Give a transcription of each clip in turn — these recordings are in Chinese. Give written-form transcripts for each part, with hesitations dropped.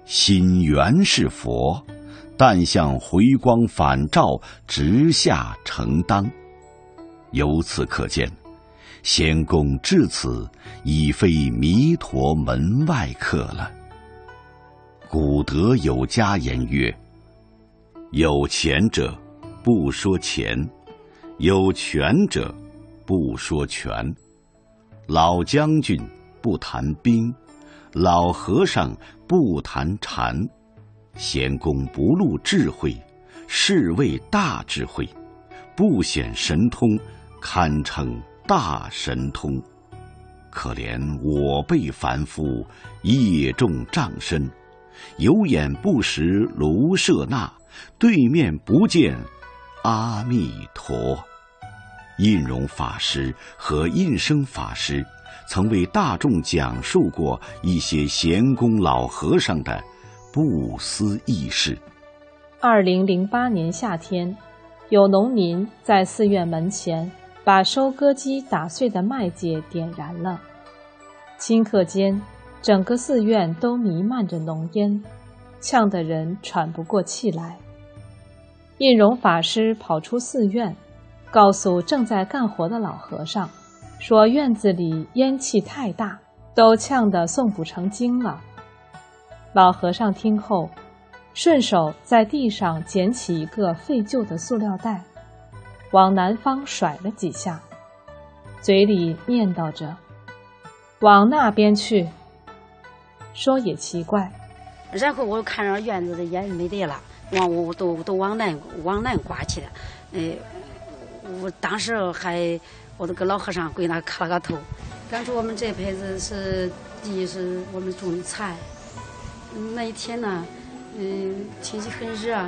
心原是佛，但向回光返照，直下承当。由此可见，仙公至此已非弥陀门外客了。古德有家言曰：有钱者不说钱，有权者不说权。老将军不谈兵，老和尚不谈禅。仙公不露智慧，是谓大智慧；不显神通，堪称大神通。可怜我辈凡夫，业重障身，有眼不识卢舍那，对面不见阿弥陀。印容法师和印生法师曾为大众讲述过一些贤公老和尚的不思议事。 2008年夏天，有农民在寺院门前把收割机打碎的麦秸点燃了，顷刻间整个寺院都弥漫着浓烟，呛得人喘不过气来。印容法师跑出寺院，告诉正在干活的老和尚，说院子里烟气太大，都呛得诵不成经了。老和尚听后，顺手在地上捡起一个废旧的塑料袋，往南方甩了几下，嘴里念叨着：往那边去。说也奇怪， 然后我看着院子的烟没得了，我都往南刮去了。我当时我都跟老和尚跪那磕了个头。当初我们这辈子是地是我们种的菜，那一天呢，天气很热，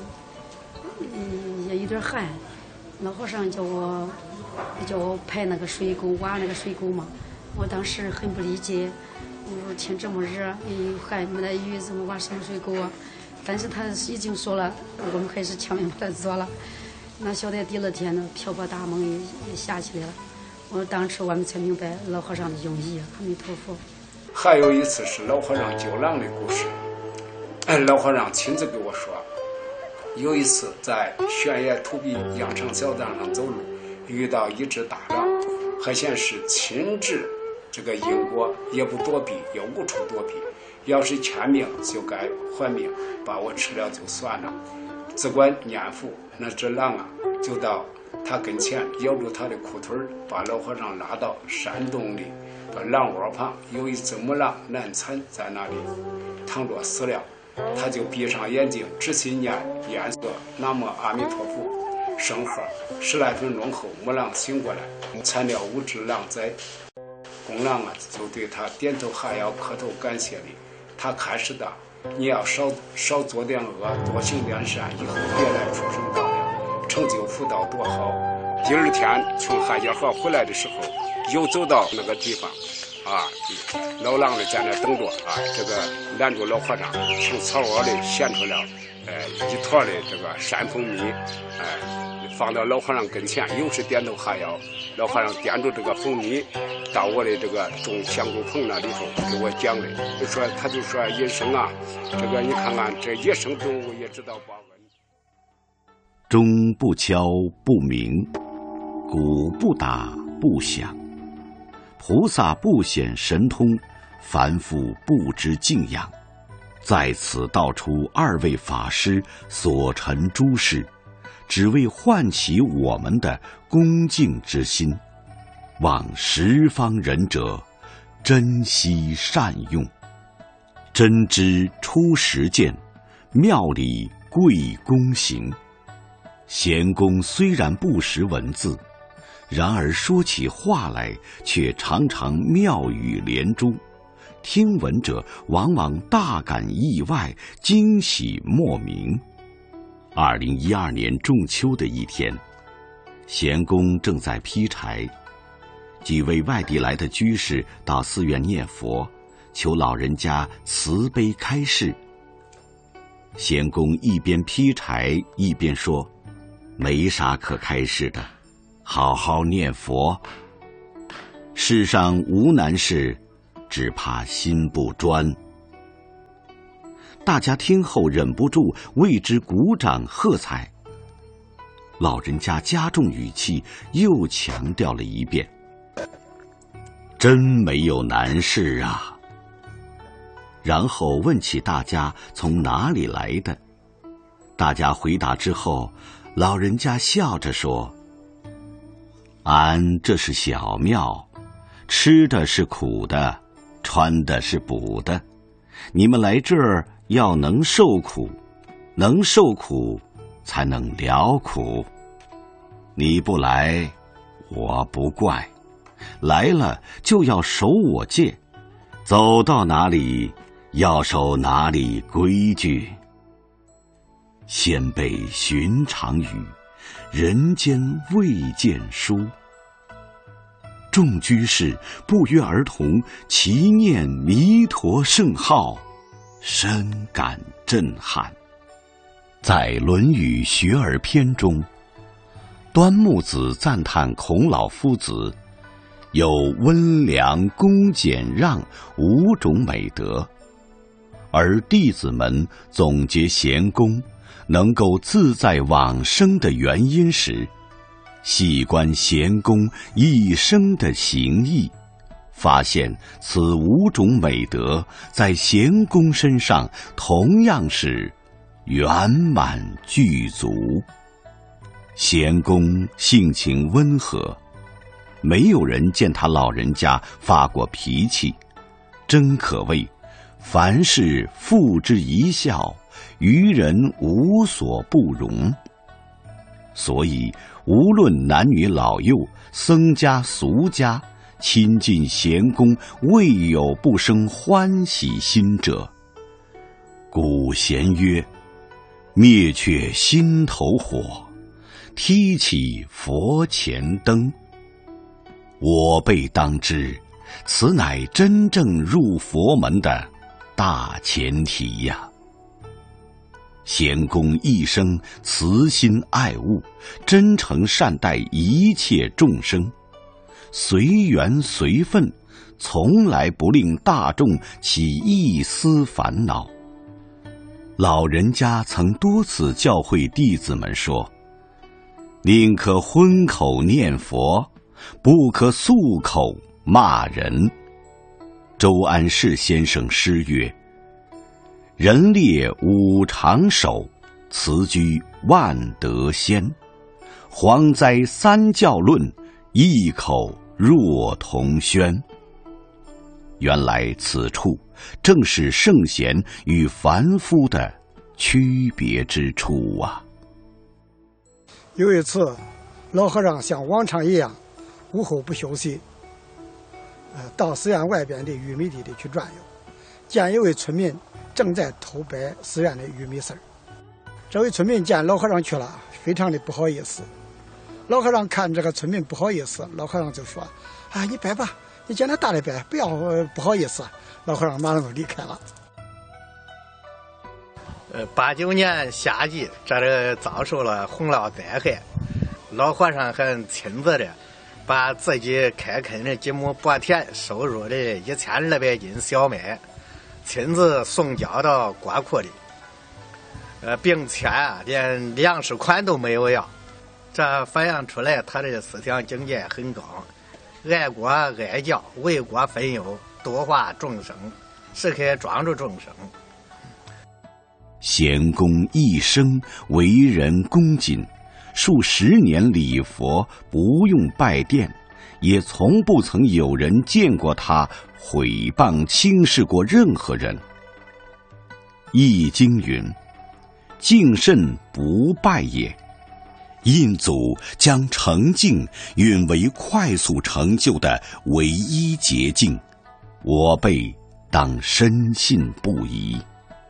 也有点寒。老和尚叫我排那个水沟，挖那个水沟嘛。我当时很不理解，我说天这么热，寒没来雨，怎么挖什么水沟啊？但是他已经说了，我们还是强行把它做了。那晓得第二天呢，瓢泼大梦也下起来了。我当时我们才明白老和尚的用意。阿弥陀佛。 还有一次是老和尚救狼的故事，老和尚亲自给我说，有一次在悬崖土壁羊肠小道上走路，遇到一只大狼，还显是亲至这个因果，也不躲避，也无处躲避，要是欠命就该还命，把我吃了就算了。只管念佛，那只狼啊就到他跟前咬住他的裤腿，把老和尚拉到山洞里，把狼窝旁有一只母狼难产在那里躺着死了。他就闭上眼睛，仔细念念诵南无阿弥陀佛圣号。10来分钟后，母狼醒过来，产了5只狼崽。公狼啊就对他点头哈腰，磕头感谢礼。他开始道：你要少做点恶，多行点善，以后别来畜生道了，成就福道多好。第二天从汉家河回来的时候，又走到那个地方老狼的在那等着这个拦住老和尚，从草窝里衔出了一坨的这个山蜂蜜，放到老和尚跟前，又是点头哈腰。老和尚掂住这个蜂蜜到我的这个种香菇棚那里头给我讲的，他就说野生啊，这个你看看这野生动物也知道报恩。 钟不敲不鸣，鼓不打不响。菩萨不显神通，凡夫不知敬仰。在此道出2位法师所陈诸事，只为唤起我们的恭敬之心，望十方仁者珍惜善用。真知出实践，妙理贵躬行。贤公虽然不识文字，然而说起话来却常常妙语连珠，听闻者往往大感意外，惊喜莫名。2012年仲秋的一天，贤公正在劈柴，几位外地来的居士到寺院念佛，求老人家慈悲开示。贤公一边劈柴一边说：没啥可开示的，好好念佛。世上无难事，只怕心不专。 大家听后忍不住为之鼓掌喝彩。老人家加重语气，又强调了一遍：“真没有难事啊。”然后问起大家从哪里来的。大家回答之后，老人家笑着说：“俺这是小庙，吃的是苦的，穿的是补的。你们来这儿要能受苦，能受苦才能了苦。你不来，我不怪；来了就要守我戒，走到哪里要守哪里规矩。先辈寻常语，人间未见书。众居士不约而同齐念弥陀圣号，深感震撼。在《论语·学而篇》中，端木子赞叹孔老夫子有温良、恭、俭、让5种美德，而弟子们总结贤公能够自在往生的原因时，细观贤公一生的行义，发现此5种美德在贤公身上同样是圆满具足。贤公性情温和，没有人见他老人家发过脾气，真可谓凡事付之一笑，于人无所不容。所以无论男女老幼，僧家俗家，亲近贤公，未有不生欢喜心者。古贤曰：灭却心头火，提起佛前灯。我辈当知，此乃真正入佛门的大前提呀。贤公一生慈心爱物，真诚善待一切众生，随缘随分，从来不令大众起一丝烦恼。老人家曾多次教诲弟子们说：宁可荤口念佛，不可素口骂人。周安世先生诗曰：人列五常守，辞居万德先。蝗灾三教论，异口若同宣。原来此处正是圣贤与凡夫的区别之处啊。 有一次，老和尚像往常一样，午后不休息，到寺院外边的玉米地里去转悠，见一位村民正在偷掰寺院的玉米丝儿。这位村民见老和尚去了，非常的不好意思。老和尚看这个村民不好意思，老和尚就说：啊，你掰吧，你见他大的掰，不要不好意思。老和尚马上就离开了。 89年夏季，这遭受了洪涝灾害，老和尚很亲自的把自己开垦的几亩薄田收入的1200斤小麦，亲自送交到国库里，并且连粮食款都没有要。这反映出来他的思想境界很高，爱国爱教，为国分忧，度化众生，时刻庄助众生。 贤公一生为人恭谨，数10年礼佛，不用拜殿，也从不曾有人见过他毁谤轻视过任何人。易经云：敬慎不败也。印祖将诚敬允为快速成就的唯一捷径，我辈当深信不疑。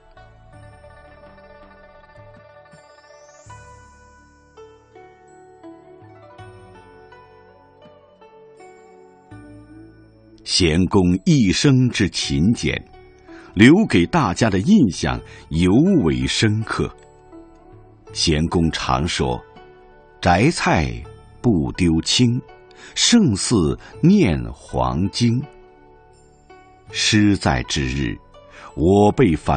贤公一生之勤俭，留给大家的印象尤为深刻。贤公常说：摘菜不丢青，胜似念黄经。诗在之日，我辈反